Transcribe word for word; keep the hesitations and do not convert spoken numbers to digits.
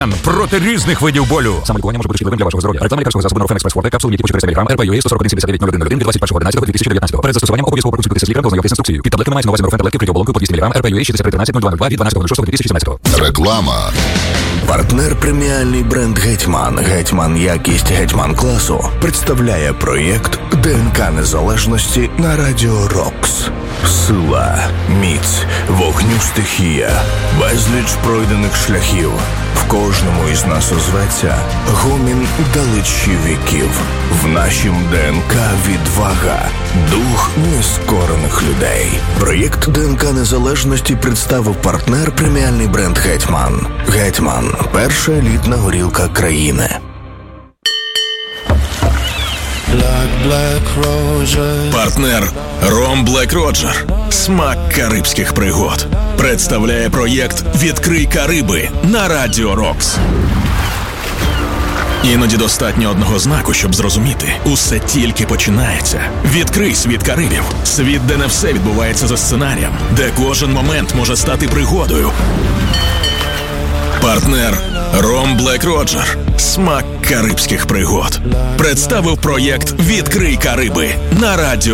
Проти різних видів болю. Саме лікування може бути шкідливим для вашого здоров'я. Реклама лікарського засобу Норфен Експрес Форте, капсули ніті по чотириста міліграм, ар пі ю ей сто сорок один сімдесят дев'ять нуль один нуль один від двадцять першого одинадцятого дві тисячі дев'ятнадцятого. Перед застосуванням обов'язково проконсультуйтеся з лікарем та ознайомтесь з інструкцією. Під таблетками мається на увазі Норфен таблетки при оболонку по двісті міліграм, ар пі ю ей шістдесят три тринадцять нуль два нуль два від дванадцятого шостого дві тисячі сімнадцятого. Реклама. Партнер преміальний бренд «Гетьман». «Гетьман» якість «Гетьман» класу представляє проєкт ДНК Незалежності на Радіо Рокс. Сила, міць, вогню стихія, безліч пройдених шляхів. В кожному із нас озветься гомін далечі віків. В нашім ДНК відвага, дух нескорених людей. Проєкт ДНК Незалежності представив партнер преміальний бренд «Гетьман». «Гетьман» – перша елітна горілка країни. Партнер Ром Блек Роджер. Смак карибських пригод. Представляє проєкт «Відкрий Кариби» на Радіо Рокс. Іноді достатньо одного знаку, щоб зрозуміти. Усе тільки починається. Відкрий світ Карибів. Світ, де не все відбувається за сценарієм. Де кожен момент може стати пригодою. Партнер Ром Блек Роджер. Смак карибських пригод. Представив проєкт «Відкрий Кариби» на Радіо